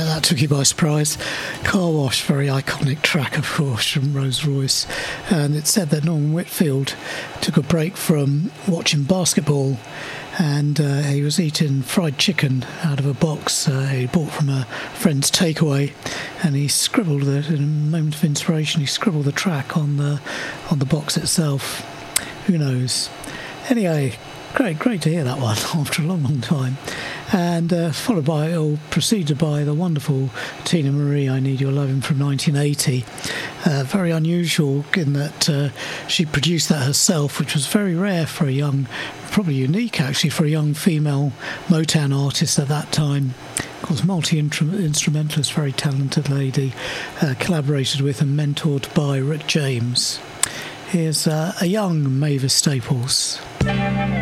bet that took you by surprise. Car Wash, very iconic track, of course, from Rolls-Royce. And it said that Norman Whitfield took a break from watching basketball, and he was eating fried chicken out of a box he bought from a friend's takeaway, and he scribbled in a moment of inspiration. He scribbled the track on the box itself. Who knows? Anyway, great to hear that one after a long time. And preceded by the wonderful Tina Marie, I Need Your Lovin' from 1980. Very unusual in that she produced that herself, which was very rare for a young, probably unique actually, for a young female Motown artist at that time. Of course, multi-instrumentalist, very talented lady, collaborated with and mentored by Rick James. Here's a young Mavis Staples.